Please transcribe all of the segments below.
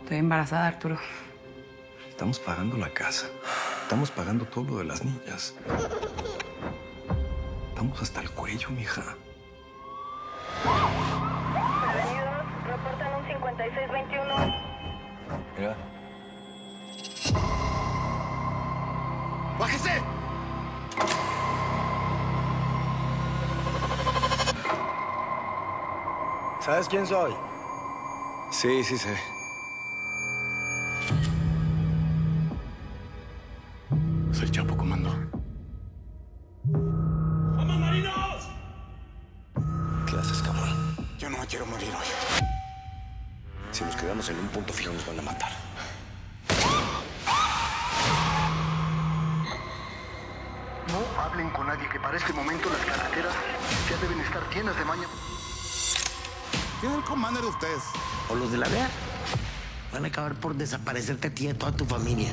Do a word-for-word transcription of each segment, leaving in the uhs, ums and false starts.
Estoy embarazada, Arturo. Estamos pagando la casa. Estamos pagando todo lo de las niñas. Estamos hasta el cuello, mija. Prevenidos, reportan un cincuenta y seis veintiuno. Mira. ¡Bájese! ¿Sabes quién soy? Sí, sí sé. Soy Chapo, comando. ¡Vamos, marinos! ¿Qué haces, cabrón? Yo no me quiero morir hoy. Si nos quedamos en un punto fijo, nos van a matar. No hablen con nadie, que para este momento las carreteras ya deben estar llenas de maña. ¿Quién es el commander de ustedes? O los de la D E A van a acabar por desaparecerte a ti y a toda tu familia.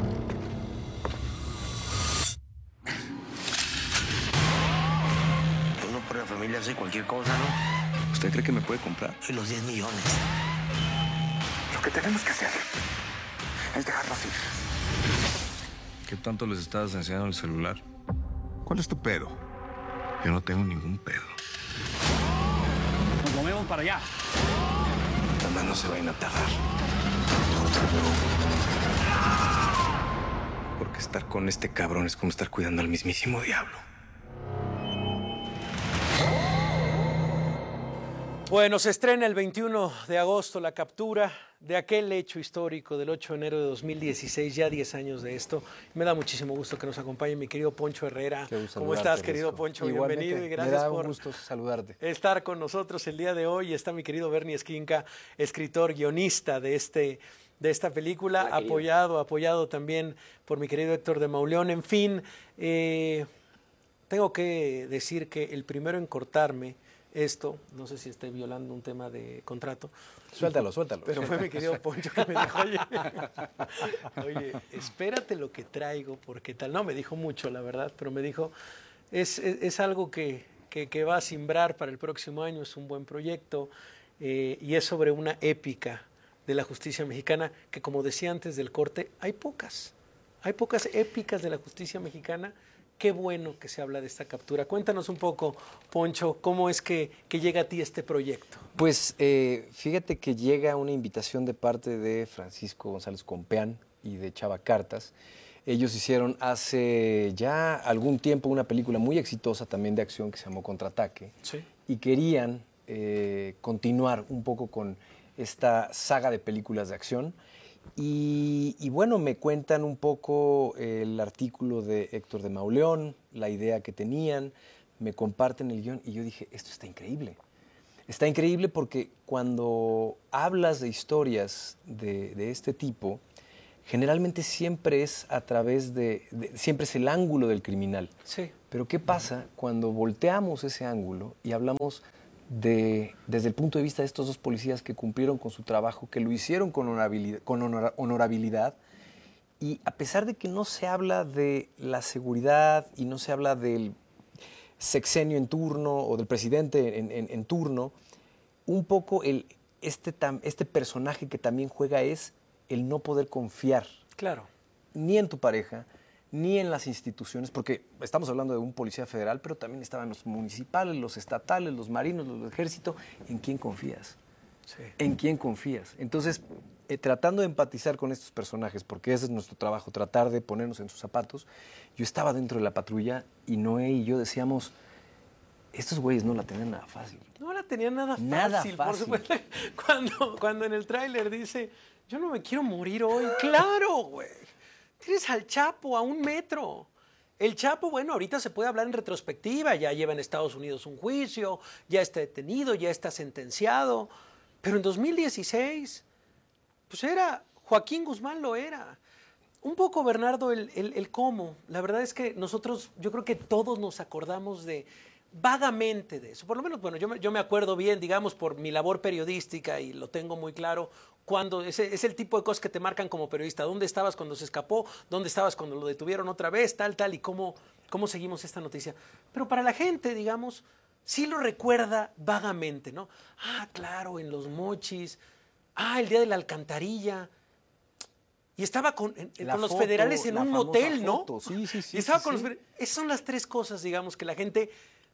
Uno por la familia hace cualquier cosa, ¿no? ¿Usted cree que me puede comprar? Y los diez millones. Lo que tenemos que hacer es dejarlos ir. ¿Qué tanto les estabas enseñando el celular? ¿Cuál es tu pedo? Yo no tengo ningún pedo. Nos movemos para allá. Nada más no se vayan a tardar. Porque estar con este cabrón es como estar cuidando al mismísimo diablo. Bueno, se estrena el veintiuno de agosto La Captura, de aquel hecho histórico del ocho de enero de dos mil dieciséis, ya diez años de esto. Me da muchísimo gusto que nos acompañe mi querido Poncho Herrera. ¿Cómo estás, querido Poncho? Igualmente, bienvenido y gracias me da por un gusto saludarte. estar con nosotros el día de hoy. Está mi querido Bernie Esquinca, escritor, guionista de, este, de esta película, Hola, apoyado, apoyado también por mi querido Héctor de Mauleón. En fin, eh, tengo que decir que el primero en cortarme esto, no sé si esté violando un tema de contrato. Suéltalo, suéltalo. Pero fue mi querido Poncho que me dijo, oye, oye, espérate lo que traigo, porque tal. No, me dijo mucho, la verdad, pero me dijo, es, es, es algo que, que, que va a simbrar para el próximo año, es un buen proyecto, eh, y es sobre una épica de la justicia mexicana, que como decía antes del corte, hay pocas, hay pocas épicas de la justicia mexicana. Qué bueno que se habla de esta captura. Cuéntanos un poco, Poncho, cómo es que, que llega a ti este proyecto. Pues eh, fíjate que llega una invitación de parte de Francisco González Compeán y de Chava Cartas. Ellos hicieron hace ya algún tiempo una película muy exitosa también de acción que se llamó Contraataque. Sí. Y querían eh, continuar un poco con esta saga de películas de acción. Y, y bueno, me cuentan un poco el artículo de Héctor de Mauleón, la idea que tenían, me comparten el guión y yo dije, esto está increíble. Está increíble porque cuando hablas de historias de, de este tipo, generalmente siempre es a través de, de, siempre es el ángulo del criminal. Sí. Pero ¿qué pasa cuando volteamos ese ángulo y hablamos de, desde el punto de vista de estos dos policías que cumplieron con su trabajo, que lo hicieron con honorabilidad, con honor, honorabilidad, y a pesar de que no se habla de la seguridad y no se habla del sexenio en turno o del presidente en, en, en turno, un poco el, este, tam, este personaje que también juega es el no poder confiar. Claro. Ni en tu pareja, ni en las instituciones, porque estamos hablando de un policía federal, pero también estaban los municipales, los estatales, los marinos, los del ejército. ¿En quién confías? Sí. ¿En quién confías? Entonces, eh, tratando de empatizar con estos personajes, porque ese es nuestro trabajo, tratar de ponernos en sus zapatos, yo estaba dentro de la patrulla y Noé y yo decíamos, estos güeyes no la tenían nada fácil. No la tenían nada fácil, Nada fácil. Por supuesto. Cuando, cuando en el tráiler dice, yo no me quiero morir hoy. ¡Claro, güey! Tienes al Chapo a un metro. El Chapo, bueno, ahorita se puede hablar en retrospectiva, ya lleva en Estados Unidos un juicio, ya está detenido, ya está sentenciado, pero en dos mil dieciséis, pues era, Joaquín Guzmán lo era. Un poco, Bernardo, el, el, el cómo. La verdad es que nosotros, yo creo que todos nos acordamos de, vagamente de eso. Por lo menos, bueno, yo me, yo me acuerdo bien, digamos, por mi labor periodística y lo tengo muy claro, cuando ese, es el tipo de cosas que te marcan como periodista. ¿Dónde estabas cuando se escapó? ¿Dónde estabas cuando lo detuvieron otra vez? Tal, tal, y cómo, cómo seguimos esta noticia. Pero para la gente, digamos, sí lo recuerda vagamente, ¿no? Ah, claro, en Los Mochis. Ah, el día de la alcantarilla. Y estaba con, en- La con los foto, federales en la un famosa motel, ¿no? foto. Sí, sí, sí, Y estaba sí, con sí. los feder- Esas son las tres cosas, digamos, que la gente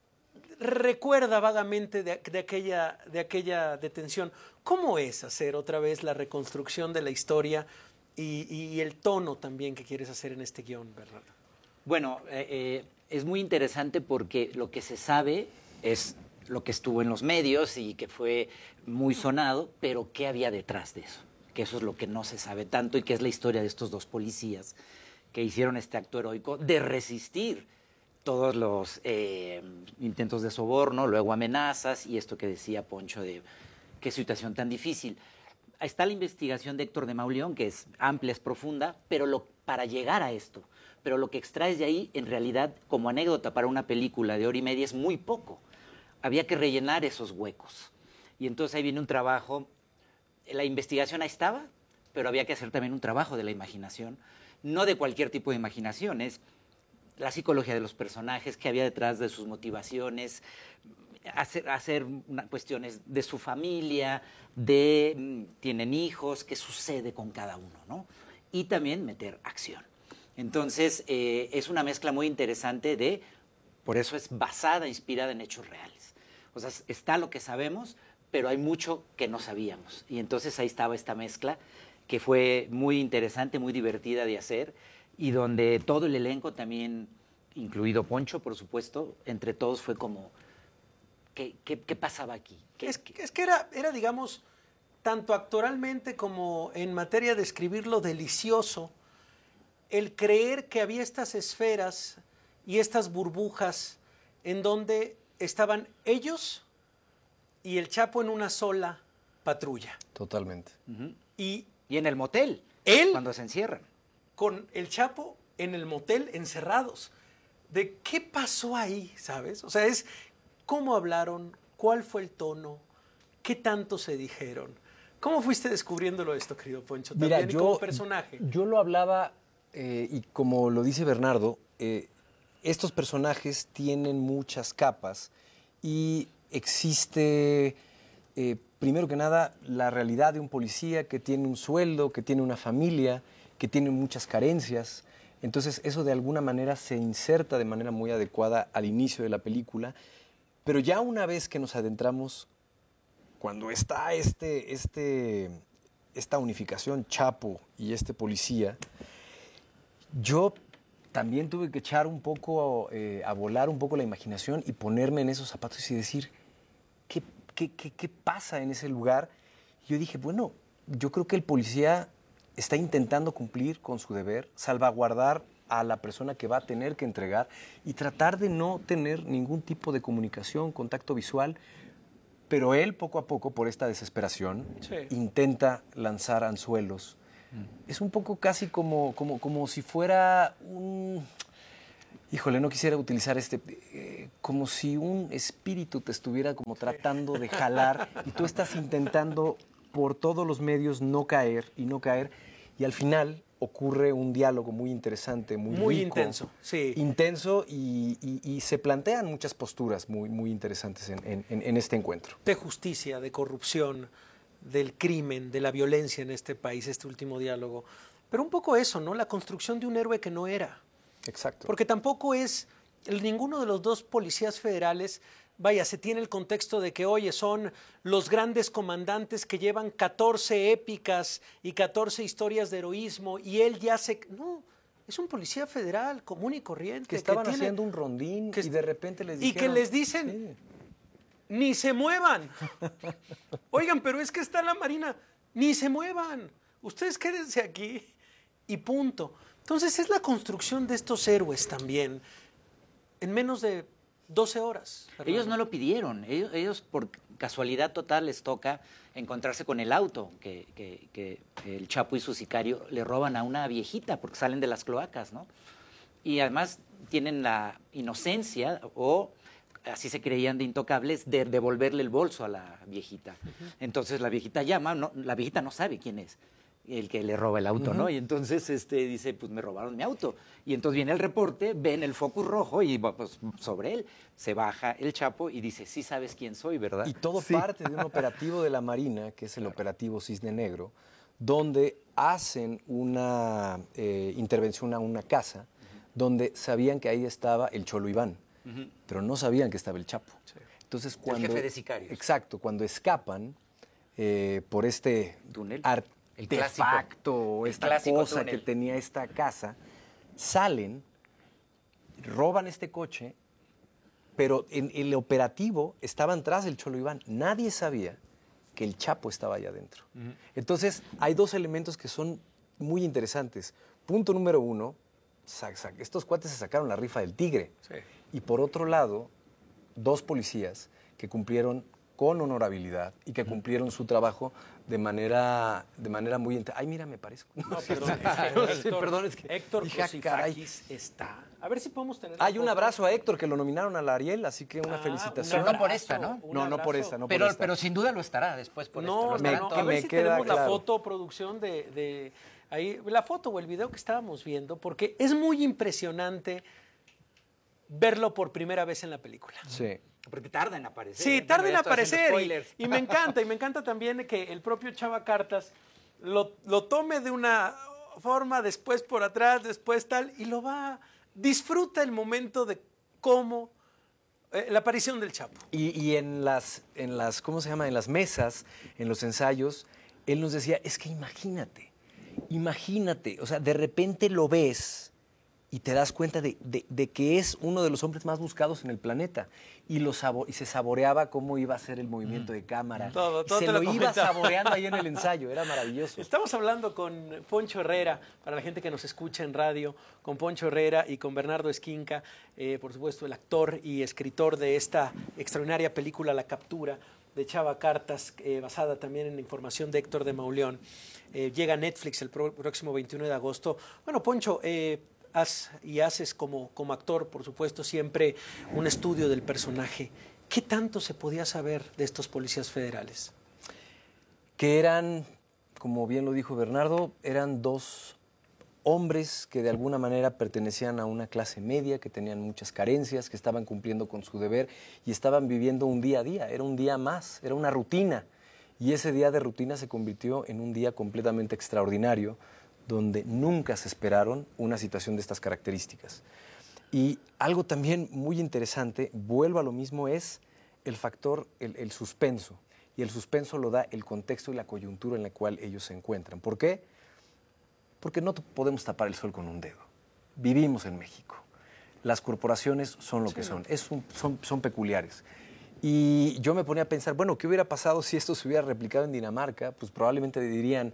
recuerda vagamente de, de aquella, de aquella detención. ¿Cómo es hacer otra vez la reconstrucción de la historia y, y el tono también que quieres hacer en este guión, Bernardo? Bueno, eh, eh, es muy interesante porque lo que se sabe es lo que estuvo en los medios y que fue muy sonado, pero ¿qué había detrás de eso? Que eso es lo que no se sabe tanto y que es la historia de estos dos policías que hicieron este acto heroico de resistir todos los eh, intentos de soborno, luego amenazas y esto que decía Poncho de qué situación tan difícil. Ahí está la investigación de Héctor de Mauleón, que es amplia, es profunda, pero lo, para llegar a esto, pero lo que extraes de ahí, en realidad, como anécdota para una película de hora y media, es muy poco. Había que rellenar esos huecos. Y entonces ahí viene un trabajo, la investigación ahí estaba, pero había que hacer también un trabajo de la imaginación, no de cualquier tipo de imaginación, es la psicología de los personajes, qué había detrás de sus motivaciones, hacer, hacer una, cuestiones de su familia, de mm, tienen hijos, qué sucede con cada uno, ¿no? Y también meter acción. Entonces, eh, es una mezcla muy interesante de, por eso es basada, inspirada en hechos reales. O sea, está lo que sabemos, pero hay mucho que no sabíamos. Y entonces ahí estaba esta mezcla que fue muy interesante, muy divertida de hacer, y donde todo el elenco también, incluido Poncho, por supuesto, entre todos fue como, ¿qué, qué, qué pasaba aquí? ¿Qué, Es, qué? es que era, era, digamos, tanto actoralmente como en materia de escribir lo delicioso, el creer que había estas esferas y estas burbujas en donde estaban ellos y el Chapo en una sola patrulla. Totalmente. Y Y en el motel, Él- cuando se encierran. con el Chapo en el motel encerrados. ¿De qué pasó ahí, sabes? O sea, es cómo hablaron, cuál fue el tono, qué tanto se dijeron. ¿Cómo fuiste descubriéndolo esto, querido Poncho? También Mira, y yo, como personaje. yo lo hablaba, eh, y como lo dice Bernardo, eh, estos personajes tienen muchas capas y existe, eh, primero que nada, la realidad de un policía que tiene un sueldo, que tiene una familia, que tiene muchas carencias. Entonces eso de alguna manera se inserta de manera muy adecuada al inicio de la película, pero ya una vez que nos adentramos, cuando está este, este, esta unificación Chapo y este policía, yo también tuve que echar un poco, eh, a volar un poco la imaginación y ponerme en esos zapatos y decir, ¿qué, qué, qué, qué pasa en ese lugar? Y yo dije, bueno, yo creo que el policía está intentando cumplir con su deber, salvaguardar a la persona que va a tener que entregar y tratar de no tener ningún tipo de comunicación, contacto visual, pero él poco a poco, por esta desesperación, Sí. intenta lanzar anzuelos. Es un poco casi como, como, como si fuera un... Híjole, no quisiera utilizar este... eh, como si un espíritu te estuviera como tratando de jalar y tú estás intentando por todos los medios no caer y no caer, y al final ocurre un diálogo muy interesante, muy, Muy rico, intenso, sí. intenso, y, y- y se plantean muchas posturas muy, muy interesantes en, en- en- en este encuentro. De justicia, de corrupción, del crimen, de la violencia en este país, este último diálogo. Pero un poco eso, ¿no? La construcción de un héroe que no era. Exacto. Porque tampoco es, el- ninguno de los dos policías federales, vaya, se tiene el contexto de que, oye, son los grandes comandantes que llevan catorce épicas y catorce historias de heroísmo y él ya se... No, es un policía federal común y corriente. que estaban tiene- haciendo un rondín que y est- de repente les y que dijeron... les dicen, ni se muevan. Oigan, pero es que está la Marina, ni se muevan. Ustedes quédense aquí y punto. Entonces es la construcción de estos héroes también en menos de doce horas. Ellos Fernando. no lo pidieron, ellos, ellos por casualidad total les toca encontrarse con el auto que, que- que el Chapo y su sicario le roban a una viejita porque salen de las cloacas, ¿no? Y además tienen la inocencia, o así se creían de intocables, de devolverle el bolso a la viejita. Entonces la viejita llama, no, la viejita no sabe quién es, el que le roba el auto, Ujú. ¿no? Y entonces este, dice, pues me robaron mi auto. Y entonces viene el reporte, ven el focus rojo y pues, sobre él se baja el Chapo y dice, sí sabes quién soy, ¿verdad? Y todo Sí. parte de un operativo de la Marina, que es el operativo Cisne Negro, donde hacen una eh, intervención a una casa, donde sabían que ahí estaba el Cholo Iván, Ujú. pero no sabían que estaba el Chapo. Entonces, cuando, jefe de sicarios. Exacto, cuando escapan eh, por este Túnel. El artefacto, clásico- el esta clásico cosa túnel. que tenía esta casa, salen, roban este coche, pero en el operativo estaban tras el Cholo Iván. Nadie sabía que el Chapo estaba allá adentro. Entonces, hay dos elementos que son muy interesantes. Punto número uno, sa- sa- estos cuates se sacaron la rifa del tigre. Sí. Y por otro lado, dos policías que cumplieron con honorabilidad y que cumplieron su trabajo de manera, de manera muy... inte- Ay, mira, me parezco. No, perdón, es que No, sí, Héctor, perdón, es que Héctor dije, ah, caray. Cosifakis está. A ver si podemos tener. la Hay un foto. abrazo a Héctor que lo nominaron a la Ariel, así que una Ah, felicitación. un Pero no por abrazo, esta, ¿no? un No, no por abrazo. esta, no por pero, esta. pero sin duda lo estará después por No, esta. Lo no, estará no. todo. A ver me si queda tenemos la claro. foto, producción de, de ahí, la foto o el video que estábamos viendo, porque es muy impresionante verlo por primera vez en la película. Sí. Porque tarda en aparecer. Sí, ¿eh? tarda en Bueno, ya estoy haciendo aparecer. spoilers. Y, y me encanta, y me encanta también que el propio Chava Cartas lo, lo tome de una forma, después por atrás, después tal, y lo va, disfruta el momento de cómo, eh, la aparición del Chapo. Y, y en las, en las, ¿cómo se llama? En las mesas, en los ensayos, él nos decía, es que imagínate, imagínate, o sea, de repente lo ves y te das cuenta de, de- de que es uno de los hombres más buscados en el planeta. Y, lo sabo- y se saboreaba cómo iba a ser el movimiento de cámara. Todo, Y todo se te lo, lo iba comentaba. saboreando ahí en el ensayo, era maravilloso. Estamos hablando con Poncho Herrera, para la gente que nos escucha en radio, con Poncho Herrera y con Bernardo Esquinca, eh, por supuesto el actor y escritor de esta extraordinaria película La Captura, de Chava Cartas, eh, basada también en la información de Héctor de Mauleón. Eh, llega a Netflix el pro- próximo veintiuno de agosto. Bueno, Poncho, eh, haz y haces como, como actor, por supuesto, siempre un estudio del personaje. ¿Qué tanto se podía saber de estos policías federales? Que eran, como bien lo dijo Bernardo, eran dos hombres que de alguna manera pertenecían a una clase media, que tenían muchas carencias, que estaban cumpliendo con su deber y estaban viviendo un día a día, era un día más, era una rutina. Y ese día de rutina se convirtió en un día completamente extraordinario, donde nunca se esperaron una situación de estas características. Y algo también muy interesante, vuelvo a lo mismo, es el factor, el, el suspenso. Y el suspenso lo da el contexto y la coyuntura en la cual ellos se encuentran. ¿Por qué? Porque no t- podemos tapar el sol con un dedo. Vivimos en México. Las corporaciones son lo que son, es un- son, son peculiares. Y yo me ponía a pensar, bueno, ¿qué hubiera pasado si esto se hubiera replicado en Dinamarca? Pues probablemente dirían,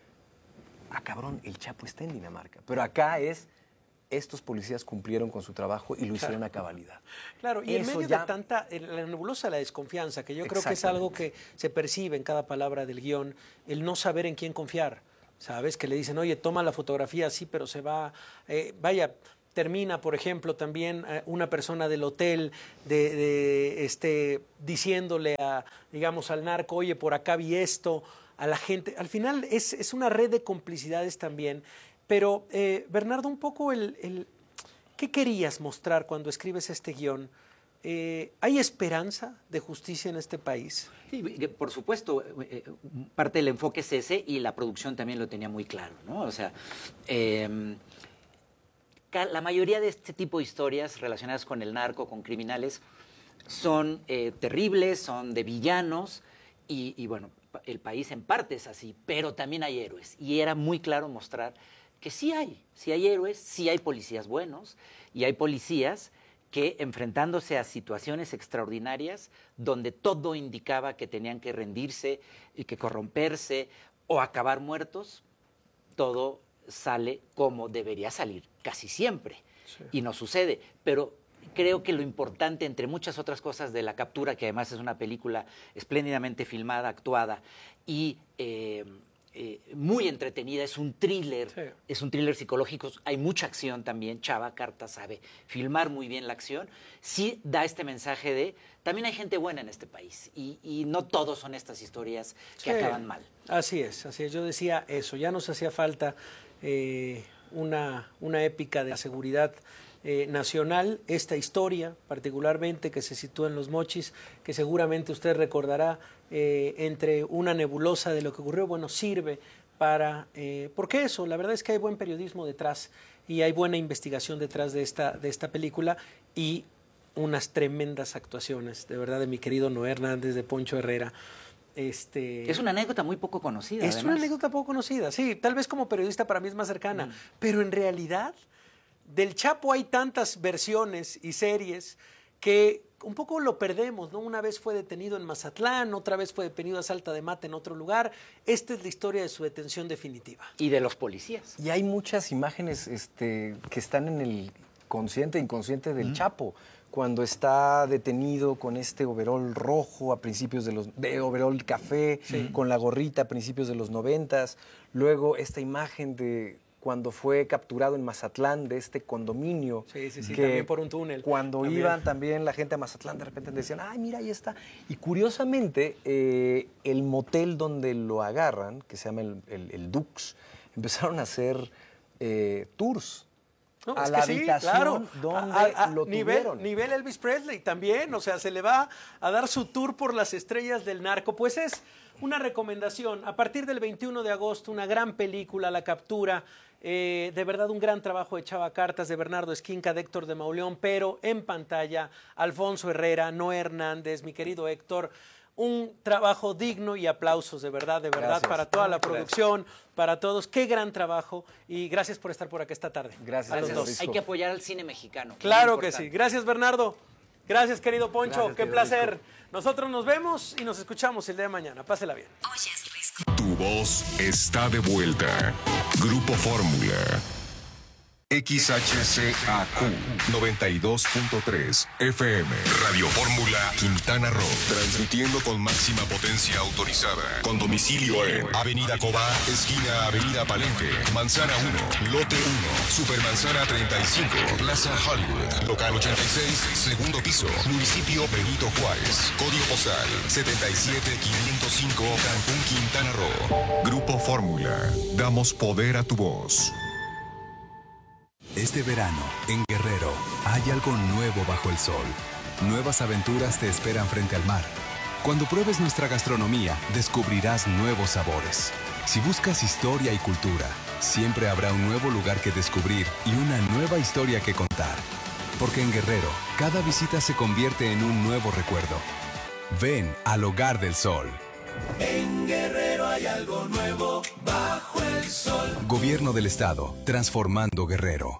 ah, cabrón, el Chapo está en Dinamarca. Pero acá es, estos policías cumplieron con su trabajo y lo hicieron a cabalidad. Claro, y en Eso medio ya- de tanta, eh, la nebulosa de la desconfianza, que yo creo que es Exactamente. algo que se percibe en cada palabra del guión, el no saber en quién confiar, ¿sabes? Que le dicen, oye, toma la fotografía así, pero se va, eh, vaya, termina, por ejemplo, también eh, una persona del hotel de, de, este, diciéndole a, digamos, al narco, oye, por acá vi esto, a la gente. Al final es, es una red de complicidades también, pero, eh, Bernardo, un poco el, el ¿qué querías mostrar cuando escribes este guión? Eh, ¿Hay esperanza de justicia en este país? Sí, que por supuesto, eh, eh, parte del enfoque es ese y la producción también lo tenía muy claro, ¿no? O sea, eh, ca- la mayoría de este tipo de historias relacionadas con el narco, con criminales, son eh, terribles, son de villanos y, y, bueno, pa- el país en parte es así, pero también hay héroes. Y era muy claro mostrar que sí hay, sí hay héroes, sí hay policías buenos y hay policías que enfrentándose a situaciones extraordinarias donde todo indicaba que tenían que rendirse y que corromperse o acabar muertos, todo sale como debería salir, casi siempre. Y no sucede, pero creo que lo importante, entre muchas otras cosas de La Captura, que además es una película espléndidamente filmada, actuada y eh, eh, muy entretenida, es un thriller, Sí. es un thriller psicológico, hay mucha acción también, Chava Carta sabe filmar muy bien la acción, sí da este mensaje de, también hay gente buena en este país y, y no todos son estas historias que Sí. acaban mal. Así es, así es. Yo decía eso, ya nos hacía falta eh, una, una épica de la seguridad eh, nacional, esta historia particularmente que se sitúa en Los Mochis, que seguramente usted recordará eh, entre una nebulosa de lo que ocurrió, bueno, sirve para... Eh, porque eso, la verdad es que hay buen periodismo detrás y hay buena investigación detrás de esta, de esta película y unas tremendas actuaciones, de verdad, de mi querido Noé Hernández, de Poncho Herrera. Este, Es una anécdota muy poco conocida. es además. una anécdota poco conocida, sí, tal vez como periodista para mí es más cercana, mm. pero en realidad del Chapo hay tantas versiones y series que un poco lo perdemos, ¿no? Una vez fue detenido en Mazatlán, otra vez fue detenido a Salta de Mata en otro lugar. Esta es la historia de su detención definitiva. Y de los policías. Y hay muchas imágenes este, que están en el consciente e inconsciente del mm. Chapo. Cuando está detenido con este overol rojo a principios de los... de overol café, sí. con la gorrita a principios de los noventas. Luego esta imagen de cuando fue capturado en Mazatlán, de este condominio. Sí, sí, sí, que también por un túnel. Cuando también. iban también la gente a Mazatlán, de repente decían, ay, mira, ahí está. Y curiosamente, eh, el motel donde lo agarran, que se llama el, el, el Dux, empezaron a hacer eh, tours. No, a es la que sí, habitación claro. donde a, a, lo nivel, tuvieron. nivel Elvis Presley también, o sea, se le va a dar su tour por las estrellas del narco. Pues es una recomendación. A partir del veintiuno de agosto, una gran película, La Captura. Eh, de verdad, un gran trabajo de Chava Cartas, de Bernardo Esquinca, de Héctor de Mauleón, pero en pantalla, Alfonso Herrera, Noé Hernández, mi querido Héctor. Un trabajo digno y aplausos, de verdad, de verdad, Gracias. para toda la Gracias. producción, para todos. Qué gran trabajo y gracias por estar por acá esta tarde. Gracias a los Francisco. dos. Hay que apoyar al cine mexicano. Claro muy que sí. importante. Gracias, Bernardo. Gracias, querido Poncho. Gracias, Qué querido placer. Risco. Nosotros nos vemos y nos escuchamos el día de mañana. Pásela bien. Tu voz está de vuelta. Grupo Fórmula. X H C A Q noventa y dos punto tres F M. Radio Fórmula Quintana Roo. Transmitiendo con máxima potencia autorizada. Con domicilio en Avenida Cobá, esquina Avenida Palenque, Manzana uno, Lote uno, Supermanzana treinta y cinco, Plaza Hollywood, Local ochenta y seis, segundo piso, Municipio Benito Juárez. Código postal setenta y siete quinientos cinco, Cancún, Quintana Roo. Grupo Fórmula. Damos poder a tu voz. Este verano, en Guerrero, hay algo nuevo bajo el sol. Nuevas aventuras te esperan frente al mar. Cuando pruebes nuestra gastronomía, descubrirás nuevos sabores. Si buscas historia y cultura, siempre habrá un nuevo lugar que descubrir y una nueva historia que contar. Porque en Guerrero, cada visita se convierte en un nuevo recuerdo. Ven al Hogar del Sol. En Guerrero hay algo nuevo bajo el sol. Gobierno del Estado, transformando Guerrero.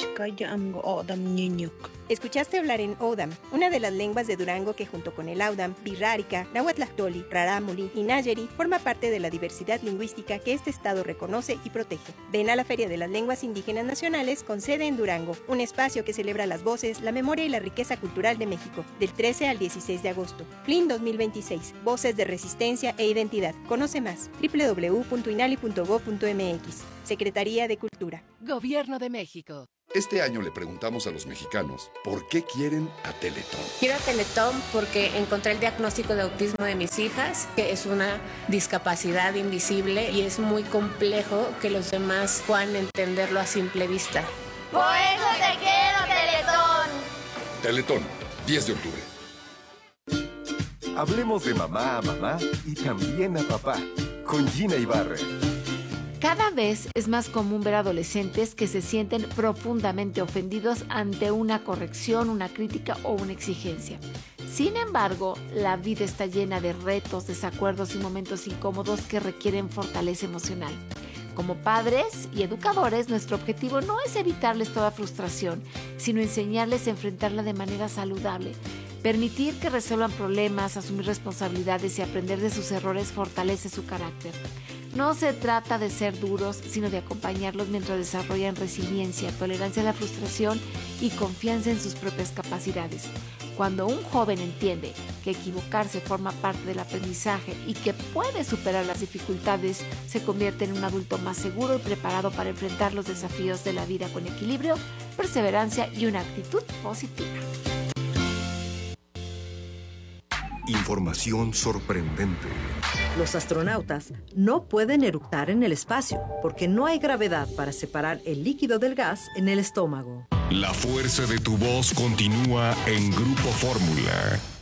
Escuchaste hablar en Odam, una de las lenguas de Durango que junto con el Audam, Birrárica, Nahuatlactoli, Rarámuri y Nayeri forma parte de la diversidad lingüística que este estado reconoce y protege. Ven a la Feria de las Lenguas Indígenas Nacionales con sede en Durango, un espacio que celebra las voces, la memoria y la riqueza cultural de México, del trece al dieciséis de agosto. F L I N dos mil veintiséis, Voces de Resistencia e Identidad. Conoce más, doble u doble u doble u punto inali punto gob punto m x. Secretaría de Cultura. Gobierno de México. Este año le preguntamos a los mexicanos por qué quieren a Teletón. Quiero a Teletón porque encontré el diagnóstico de autismo de mis hijas, que es una discapacidad invisible y es muy complejo que los demás puedan entenderlo a simple vista. Por eso te quiero, Teletón. Teletón, diez de octubre. Hablemos de mamá a mamá y también a papá, con Gina Ibarre. Cada vez es más común ver adolescentes que se sienten profundamente ofendidos ante una corrección, una crítica o una exigencia. Sin embargo, la vida está llena de retos, desacuerdos y momentos incómodos que requieren fortaleza emocional. Como padres y educadores, nuestro objetivo no es evitarles toda frustración, sino enseñarles a enfrentarla de manera saludable. Permitir que resuelvan problemas, asumir responsabilidades y aprender de sus errores fortalece su carácter. No se trata de ser duros, sino de acompañarlos mientras desarrollan resiliencia, tolerancia a la frustración y confianza en sus propias capacidades. Cuando un joven entiende que equivocarse forma parte del aprendizaje y que puede superar las dificultades, se convierte en un adulto más seguro y preparado para enfrentar los desafíos de la vida con equilibrio, perseverancia y una actitud positiva. Información sorprendente. Los astronautas no pueden eructar en el espacio porque no hay gravedad para separar el líquido del gas en el estómago. La fuerza de tu voz continúa en Grupo Fórmula.